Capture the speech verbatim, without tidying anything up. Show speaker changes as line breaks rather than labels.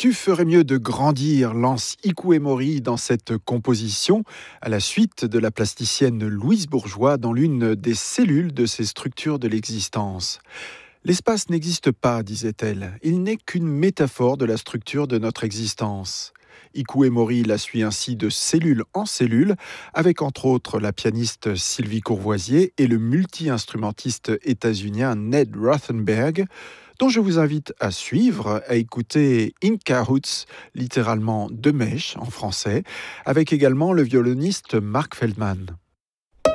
Tu ferais mieux de grandir, lance Ikuemori dans cette composition, à la suite de la plasticienne Louise Bourgeois dans l'une des cellules de ces structures de l'existence. L'espace n'existe pas, disait-elle, il n'est qu'une métaphore de la structure de notre existence. Ikuemori la suit ainsi de cellule en cellule, avec entre autres la pianiste Sylvie Courvoisier et le multi-instrumentiste états-unien Ned Rothenberg, dont je vous invite à suivre, à écouter In Cahoots, littéralement de mèche en français, avec également le violoniste Mark Feldman.